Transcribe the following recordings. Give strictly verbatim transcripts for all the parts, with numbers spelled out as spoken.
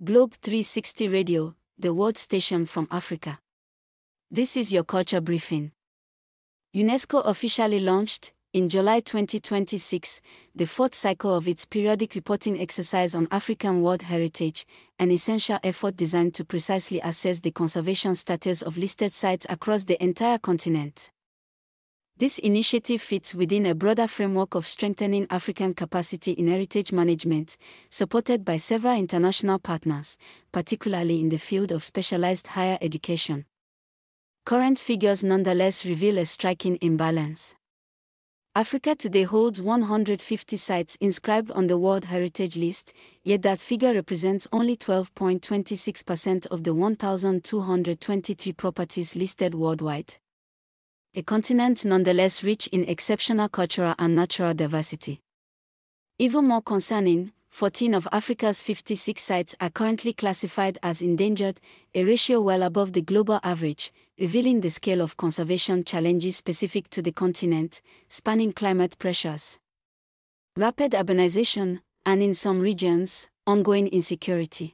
Globe three sixty Radio, the world station from Africa. This is your culture briefing. UNESCO officially launched, in July twenty twenty-six, the fourth cycle of its periodic reporting exercise on African World Heritage, an essential effort designed to precisely assess the conservation status of listed sites across the entire continent. This initiative fits within a broader framework of strengthening African capacity in heritage management, supported by several international partners, particularly in the field of specialized higher education. Current figures nonetheless reveal a striking imbalance. Africa today holds one hundred fifty sites inscribed on the World Heritage List, yet that figure represents only twelve point two six percent of the one thousand two hundred twenty-three properties listed worldwide. A continent nonetheless rich in exceptional cultural and natural diversity. Even more concerning, fourteen of Africa's fifty-six sites are currently classified as endangered, a ratio well above the global average, revealing the scale of conservation challenges specific to the continent, spanning climate pressures, rapid urbanization, and in some regions, ongoing insecurity.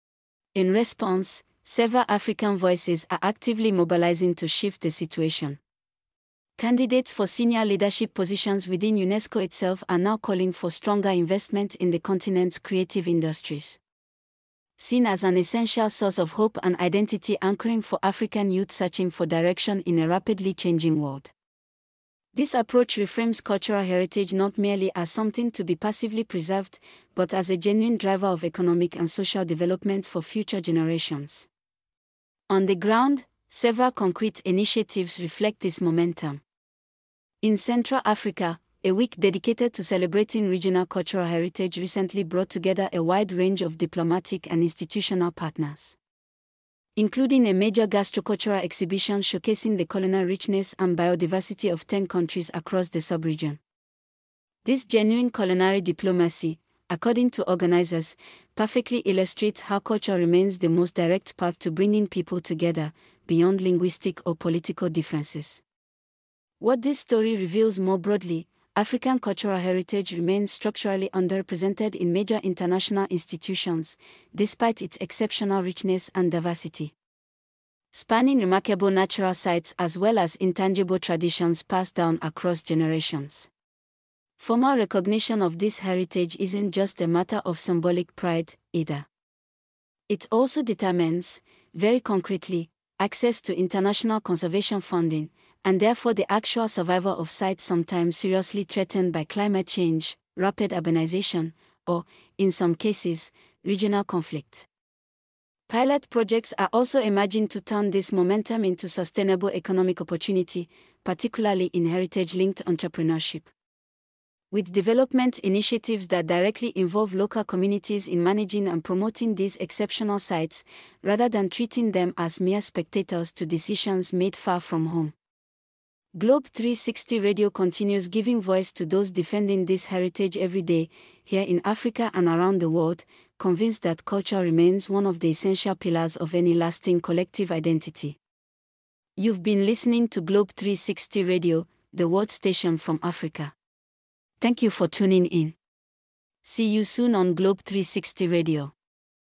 In response, several African voices are actively mobilizing to shift the situation. Candidates for senior leadership positions within UNESCO itself are now calling for stronger investment in the continent's creative industries. Seen as an essential source of hope and identity anchoring for African youth searching for direction in a rapidly changing world. This approach reframes cultural heritage not merely as something to be passively preserved, but as a genuine driver of economic and social development for future generations. On the ground, several concrete initiatives reflect this momentum. In Central Africa, a week dedicated to celebrating regional cultural heritage recently brought together a wide range of diplomatic and institutional partners, including a major gastrocultural exhibition showcasing the culinary richness and biodiversity of ten countries across the sub-region. This genuine culinary diplomacy, according to organizers, perfectly illustrates how culture remains the most direct path to bringing people together, beyond linguistic or political differences. What this story reveals more broadly, African cultural heritage remains structurally underrepresented in major international institutions, despite its exceptional richness and diversity. Spanning remarkable natural sites as well as intangible traditions passed down across generations. Formal recognition of this heritage isn't just a matter of symbolic pride, either. It also determines, very concretely, access to international conservation funding, and therefore the actual survival of sites sometimes seriously threatened by climate change, rapid urbanization, or, in some cases, regional conflict. Pilot projects are also emerging to turn this momentum into sustainable economic opportunity, particularly in heritage-linked entrepreneurship. With development initiatives that directly involve local communities in managing and promoting these exceptional sites, rather than treating them as mere spectators to decisions made far from home. Globe three sixty Radio continues giving voice to those defending this heritage every day, here in Africa and around the world, convinced that culture remains one of the essential pillars of any lasting collective identity. You've been listening to Globe three sixty Radio, the world station from Africa. Thank you for tuning in. See you soon on Globe three sixty Radio.